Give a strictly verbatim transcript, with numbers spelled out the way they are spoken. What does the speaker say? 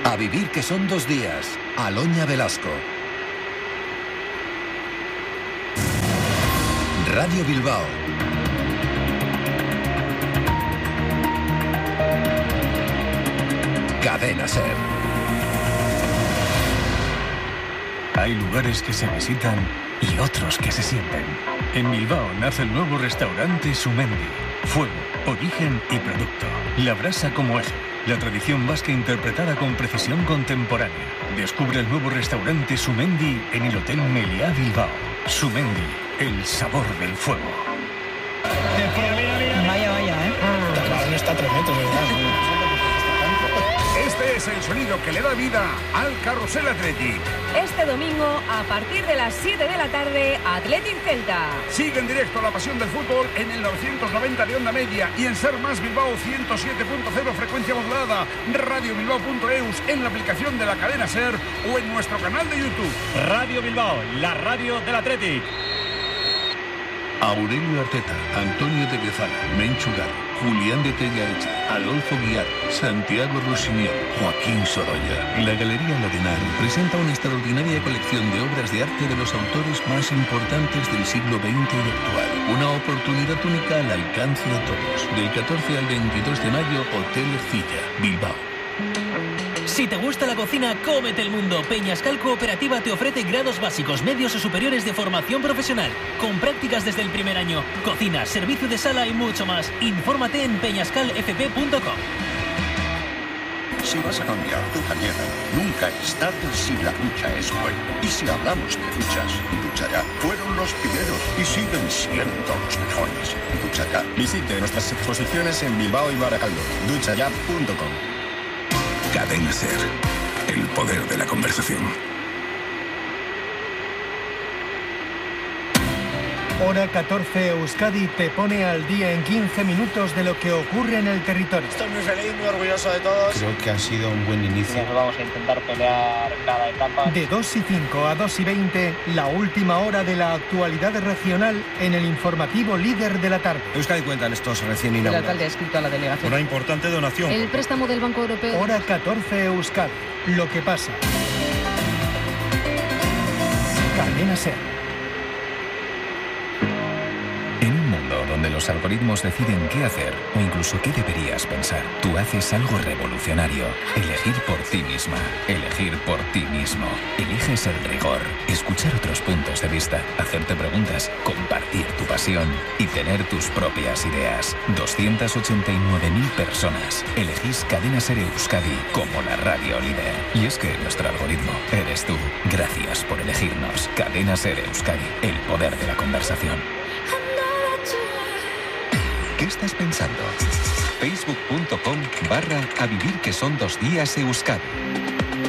A vivir que son dos días. Aloña Velasco. Radio Bilbao. Cadena Ser. Hay lugares que se visitan y otros que se sienten. En Bilbao nace el nuevo restaurante Sumendi. Fuego, origen y producto. La brasa como eje. La tradición vasca interpretada con precisión contemporánea. Descubre el nuevo restaurante Sumendi en el Hotel Meliá Bilbao. Sumendi, el sabor del fuego. Vaya, vaya, ¿eh? No está a tres metros, ¿verdad? Este es el sonido que le da vida al Carrusel Athletic. Este domingo, a partir de las siete de la tarde, Athletic Celta. Sigue en directo la pasión del fútbol en el novecientos noventa de onda media y en Ser Más Bilbao ciento siete punto cero frecuencia modulada, radio bilbao punto eus, en la aplicación de la cadena Ser o en nuestro canal de YouTube. Radio Bilbao, la radio del Athletic. Aurelio Arteta, Antonio de Guezana, Menchu Garo, Julián de Tellaeche, Adolfo Guiar, Santiago Rusiñol, Joaquín Sorolla. La Galería Ladenar presenta una extraordinaria colección de obras de arte de los autores más importantes del siglo veinte y actual. Una oportunidad única al alcance de todos. Del catorce al veintidós de mayo, Hotel Ercilla, Bilbao. Si te gusta la cocina, cómete el mundo. Peñascal Cooperativa te ofrece grados básicos, medios o superiores de formación profesional, con prácticas desde el primer año, cocina, servicio de sala y mucho más. Infórmate en peñascal f p punto com. Si vas a cambiar tu carrera, nunca es tarde si la ducha es buena. Y si hablamos de duchas, Ducha Ya fueron los primeros y siguen siendo los mejores. Ducha Ya. Visite nuestras exposiciones en Bilbao y Baracaldo. ducha ya punto com. Cadena Ser, el poder de la conversación. Hora catorce, Euskadi te pone al día en quince minutos de lo que ocurre en el territorio. Estoy muy feliz, muy orgulloso de todos. Creo que ha sido un buen inicio. Nos vamos a intentar pelear cada etapa. De dos y cinco a dos y veinte, la última hora de la actualidad regional en el informativo líder de la tarde. Euskadi cuentan estos recién inaugurados. El alcalde ha escrito a la delegación. Una importante donación. El préstamo del Banco Europeo. Hora catorce, Euskadi. Lo que pasa. Cadena Ser. Donde los algoritmos deciden qué hacer o incluso qué deberías pensar, tú haces algo revolucionario. Elegir por ti misma. Elegir por ti mismo. Eliges el rigor. Escuchar otros puntos de vista. Hacerte preguntas. Compartir tu pasión. Y tener tus propias ideas. doscientas ochenta y nueve mil personas. Elegís Cadena Ser Euskadi como la radio líder. Y es que nuestro algoritmo eres tú. Gracias por elegirnos. Cadena Ser Euskadi. El poder de la conversación. ¿Qué estás pensando? Facebook punto com barra a vivir que son dos días Euskadi.